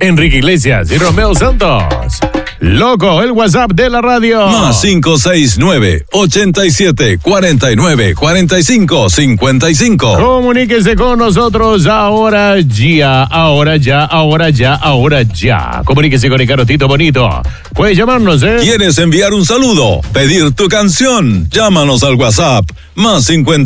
Enrique Iglesias y Romeo Santos. Loco, el WhatsApp de la radio. Más 569-8749-4555. Comuníquese con nosotros ahora ya. Comuníquese con el Garotito Bonito. Puedes llamarnos, ¿Quieres enviar un saludo? ¿Pedir tu canción? Llámanos al WhatsApp. Más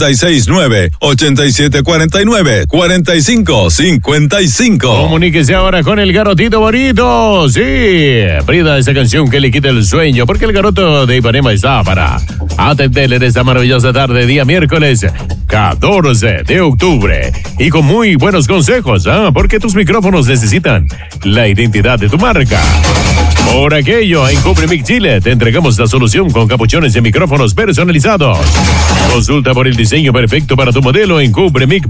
569-8749-4555. Comuníquese ahora con el Garotito Bonito. Sí, brida esa canción que le quita el sueño, porque el Garoto de Ipanema está para atenderle en esta maravillosa tarde, día miércoles 14 de octubre. Y con muy buenos consejos, porque tus micrófonos necesitan la identidad de tu marca. Por aquello, en Cubremic Chile te entregamos la solución con capuchones de micrófonos personalizados. Consulta por el diseño perfecto para tu modelo en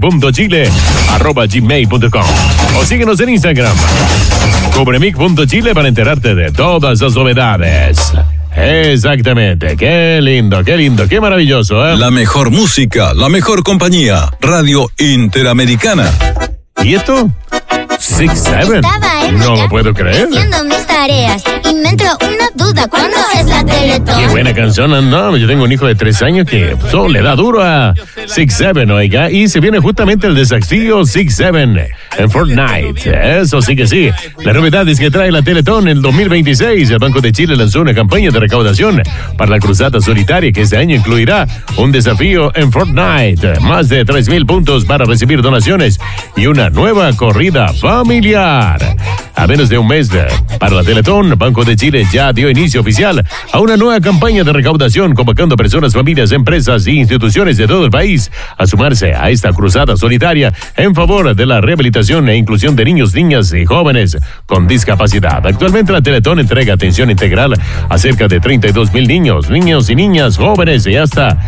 cubremic.chile@gmail.com o síguenos en Instagram cubremic.chile para enterarte de todas las novedades. Exactamente, qué lindo, qué maravilloso, La mejor música, la mejor compañía, Radio Interamericana. ¿Y esto? 6-7. No lo puedo creer. Haciendo mis tareas y me entró una duda. ¿Cuándo es la Teletón? Qué buena canción. No, yo tengo un hijo de 3 años que le da duro a 6-7, oiga. Y se viene justamente el desafío 6-7 en Fortnite. Eso sí que sí. La novedad es que trae la Teletón en 2026. El Banco de Chile lanzó una campaña de recaudación para la cruzada solitaria que este año incluirá un desafío en Fortnite. Más de 3,000 puntos para recibir donaciones y una nueva corrida familiar. A menos de un mes para la Teletón, Banco de Chile ya dio inicio oficial a una nueva campaña de recaudación, convocando a personas, familias, empresas e instituciones de todo el país a sumarse a esta cruzada solitaria en favor de la rehabilitación e inclusión de niños, niñas y jóvenes con discapacidad. Actualmente la Teletón entrega atención integral a cerca de 32,000 niños y niñas, jóvenes y hasta,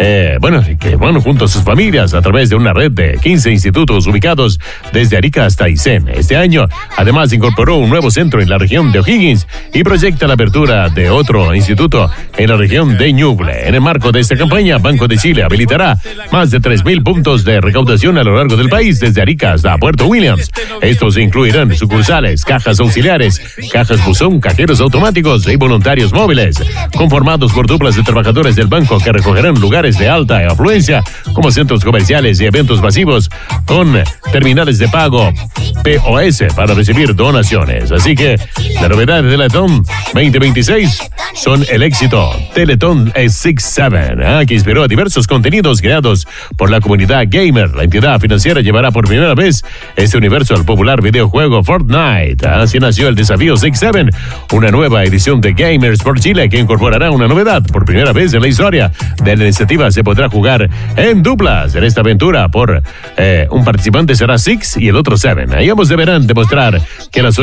junto a sus familias a través de una red de 15 institutos ubicados desde Arica hasta Aysén. Este año, además, incorporó un nuevo centro en la región de O'Higgins y proyecta la apertura de otro instituto en la región de Ñuble. En el marco de esta campaña, Banco de Chile habilitará más de 3,000 puntos de recaudación a lo largo del país, desde Arica hasta Puerto Williams. Estos incluirán sucursales, cajas auxiliares, cajas buzón, cajeros automáticos y voluntarios móviles, conformados por duplas de trabajadores del banco que recogerán lugares de alta afluencia, como centros comerciales y eventos masivos, con terminales de pago POS para recibir donaciones. Así que la novedad de Teletón 2026 son el éxito Teletón 6-7, que inspiró a diversos contenidos creados por la comunidad gamer. La entidad financiera llevará por primera vez este universo al popular videojuego Fortnite. Así nació el desafío 6-7, una nueva edición de Gamers por Chile que incorporará una novedad. Por primera vez en la historia de la iniciativa se podrá jugar en duplas. En esta aventura por un participante será 6 y el otro 7. Ahí ambos deberán demostrar que la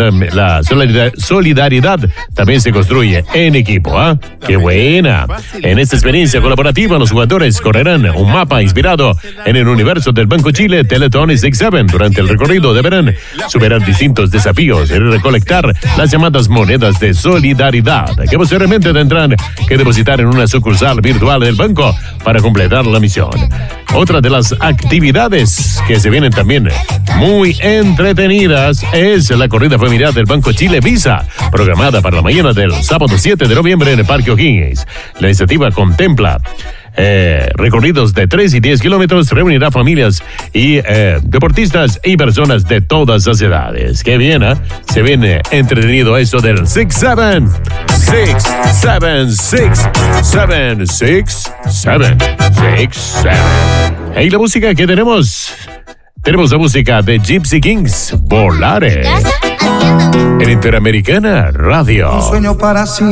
solidaridad también se construye en equipo. ¡Qué buena! En esta experiencia colaborativa, los jugadores correrán un mapa inspirado en el universo del Banco Chile Teletón 6-7. Durante el recorrido deberán superar distintos desafíos y recolectar las llamadas monedas de solidaridad, que posteriormente tendrán que depositar en una sucursal virtual del banco para completar la misión. Otra de las actividades que se vienen también muy entretenidas es la corrida familiar del Banco Chile Visa, programada para la mañana del sábado 7 de noviembre en el Parque O'Higgins. La iniciativa contempla recorridos de 3 y 10 kilómetros, reunirá familias y deportistas y personas de todas las edades. ¡Qué bien! Se viene entretenido esto del 6-7. 6-7, 6-7, 6-7, 6-7. ¿Y la música que tenemos? Tenemos la música de Gypsy Kings, Volare. En Interamericana Radio. Un sueño para sí.